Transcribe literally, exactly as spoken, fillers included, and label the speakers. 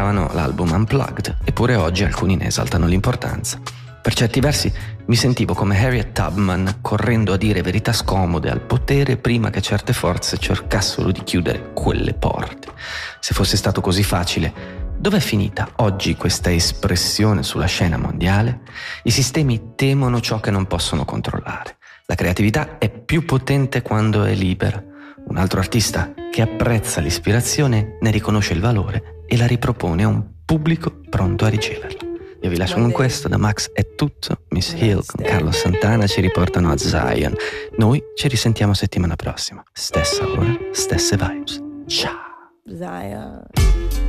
Speaker 1: chiamavano l'album Unplugged, eppure oggi alcuni ne esaltano l'importanza. Per certi versi mi sentivo come Harriet Tubman correndo a dire verità scomode al potere prima che certe forze cercassero di chiudere quelle porte. Se fosse stato così facile, dov'è finita oggi questa espressione sulla scena mondiale? I sistemi temono ciò che non possono controllare. La creatività è più potente quando è libera. Un altro artista che apprezza l'ispirazione ne riconosce il valore e la ripropone a un pubblico pronto a riceverla. Io vi lascio con questo, da Max è tutto. Miss Hill con Carlos Santana ci riportano a Zion. Noi ci risentiamo settimana prossima. Stessa ora, stesse vibes. Ciao.
Speaker 2: Zion.